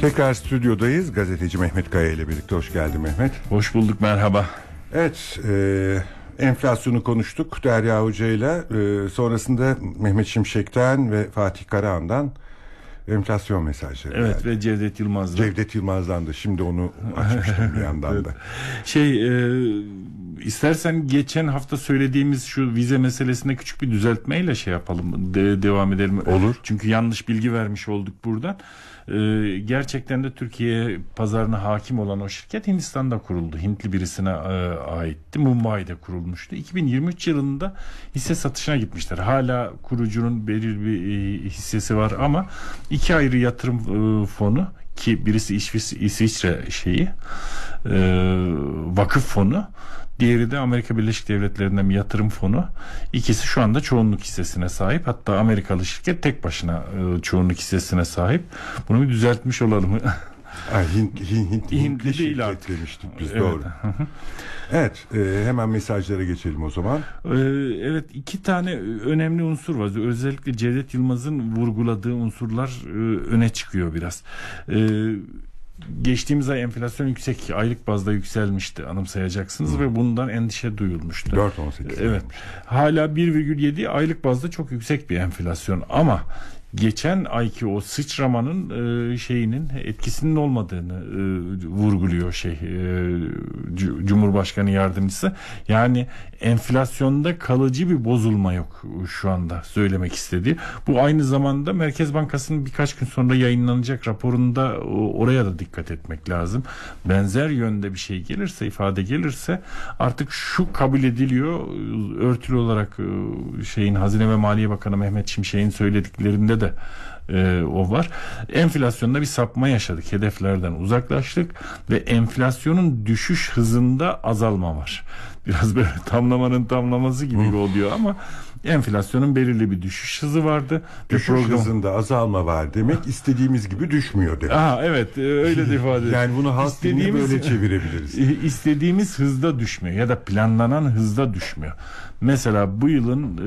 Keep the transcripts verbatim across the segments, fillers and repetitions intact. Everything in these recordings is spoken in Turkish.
Tekrar stüdyodayız. Gazeteci Mehmet Kaya ile birlikte. Hoş geldin Mehmet. Hoş bulduk, merhaba. Evet, e, enflasyonu konuştuk Derya Hoca ile. E, sonrasında Mehmet Şimşek'ten ve Fatih Karahan'dan enflasyon mesajları Evet geldi. Ve Cevdet Yılmaz'dan. Cevdet Yılmaz'dan da şimdi onu açmıştım bir yandan da. Şey, e, istersen geçen hafta söylediğimiz şu vize meselesine küçük bir düzeltmeyle şey yapalım, de, devam edelim. Olur. Çünkü yanlış bilgi vermiş olduk buradan. Ee, gerçekten de Türkiye pazarına hakim olan o şirket Hindistan'da kuruldu. Hintli birisine e, aitti. Mumbai'de kurulmuştu. iki bin yirmi üç yılında hisse satışına gitmişler. Hala kurucunun belirli bir e, hissesi var ama iki ayrı yatırım e, fonu, ki birisi İsviçre, İsviçre şeyi e, vakıf fonu, diğeri de Amerika Birleşik Devletleri'nden bir yatırım fonu. İkisi şu anda çoğunluk hissesine sahip. Hatta Amerikalı şirket tek başına e, çoğunluk hissesine sahip. Bunu bir düzeltmiş olalım. Ay, Hint, Hint, Hint, Hintli değil artık demiştik biz, evet. Doğru. Evet, e, hemen mesajlara geçelim o zaman. Ee, evet, iki tane önemli unsur var. Özellikle Cevdet Yılmaz'ın vurguladığı unsurlar e, öne çıkıyor biraz. Ee, Geçtiğimiz ay enflasyon yüksek, aylık bazda yükselmişti, anımsayacaksınız, hmm. ve bundan endişe duyulmuştu. dört virgül on sekiz. Evet. Hala bir virgül yedi aylık bazda çok yüksek bir enflasyon ama geçen ayki o sıçramanın e, şeyinin etkisinin olmadığını e, vurguluyor şey e, Cumhurbaşkanı yardımcısı. Yani enflasyonda kalıcı bir bozulma yok şu anda söylemek istediği. Bu aynı zamanda Merkez Bankası'nın birkaç gün sonra yayınlanacak raporunda oraya da dikkat etmek lazım. Benzer yönde bir şey gelirse, ifade gelirse artık şu kabul ediliyor, örtülü olarak şeyin Hazine ve Maliye Bakanı Mehmet Şimşek'in söylediklerinde de Ee, o var. Enflasyonda bir sapma yaşadık. Hedeflerden uzaklaştık ve enflasyonun düşüş hızında azalma var. Biraz böyle tamlamanın tamlaması gibi Hı. oluyor ama enflasyonun belirli bir düşüş hızı vardı. Düşüş program... hızında azalma var demek istediğimiz gibi düşmüyor demek. Aha, evet, öyle de ifade ediyor. Yani bunu halk diline böyle çevirebiliriz. İstediğimiz hızda düşmüyor ya da planlanan hızda düşmüyor. Mesela bu yılın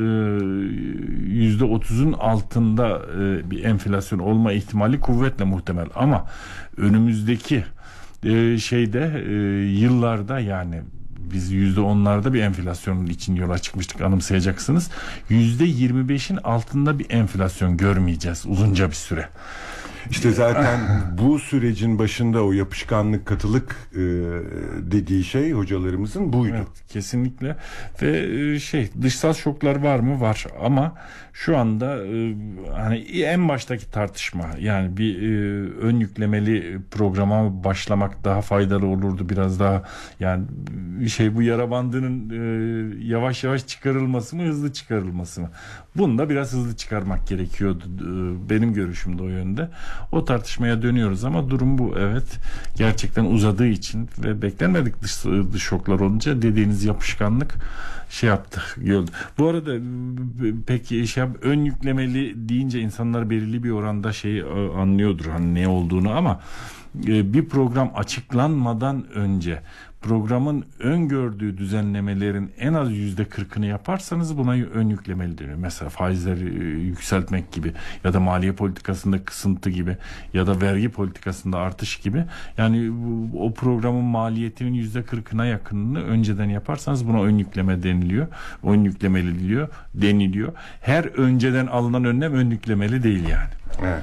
yüzde otuzun altında e, bir enflasyon olma ihtimali kuvvetle muhtemel ama önümüzdeki e, şeyde e, yıllarda, yani biz yüzde onlarda bir enflasyonun için yola çıkmıştık, anımsayacaksınız. Yüzde yirmi beşin altında bir enflasyon görmeyeceğiz uzunca bir süre. İşte zaten bu sürecin başında o yapışkanlık, katılık e, dediği şey hocalarımızın buydu. Evet, kesinlikle. Ve e, şey, dışsal şoklar var mı? Var. Ama şu anda e, hani en baştaki tartışma, yani bir e, ön yüklemeli programa başlamak daha faydalı olurdu, biraz daha, yani şey, bu yara bandının e, yavaş yavaş çıkarılması mı, hızlı çıkarılması mı? Bunu da biraz hızlı çıkarmak gerekiyordu. E, benim görüşüm de o yönde. O tartışmaya dönüyoruz ama durum bu. Evet, gerçekten uzadığı için ve beklenmedik dış, dış şoklar olunca dediğiniz yapışkanlık şey yaptı, gördü. Bu arada peki şey yap, ön yüklemeli deyince insanlar belirli bir oranda şey anlıyordur, hani ne olduğunu, ama bir program açıklanmadan önce programın öngördüğü düzenlemelerin en az yüzde kırkını yaparsanız buna ön yüklemeli deniyor. Mesela faizleri yükseltmek gibi ya da maliye politikasında kısıntı gibi ya da vergi politikasında artış gibi. Yani o programın maliyetinin yüzde kırkına yakınını önceden yaparsanız buna ön yükleme deniliyor. Ön yüklemeli diyor, deniliyor. Her önceden alınan önlem ön yüklemeli değil yani. Evet.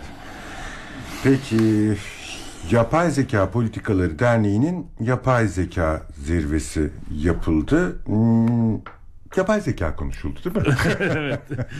Peki, Yapay Zeka Politikaları Derneği'nin yapay zeka zirvesi yapıldı. Hmm, yapay zeka konuşuldu değil mi? Evet.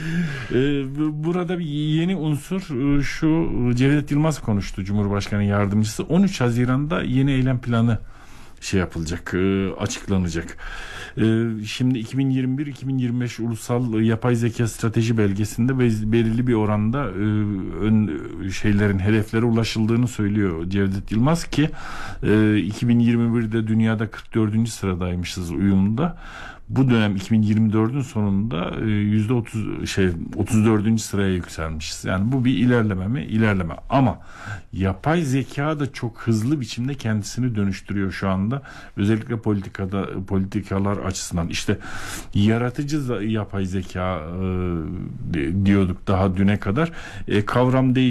Ee, burada bir yeni unsur şu, Cevdet Yılmaz konuştu, Cumhurbaşkanı yardımcısı. on üç Haziran'da yeni eylem planı şey yapılacak, açıklanacak. Şimdi iki bin yirmi bir iki bin yirmi beş Ulusal Yapay Zeka Strateji Belgesi'nde belirli bir oranda ön şeylerin, hedeflere ulaşıldığını söylüyor Cevdet Yılmaz ki iki bin yirmi birde dünyada kırk dördüncü sıradaymışız uyumda. Bu dönem iki bin yirmi dördün sonunda yüzde otuz şey otuz dördüncü sıraya yükselmişiz. Yani bu bir ilerleme mi? İlerleme. Ama yapay zeka da çok hızlı biçimde kendisini dönüştürüyor şu anda. Özellikle politikada politikalar açısından. İşte yaratıcı yapay zeka e, diyorduk daha düne kadar. E, kavram değil.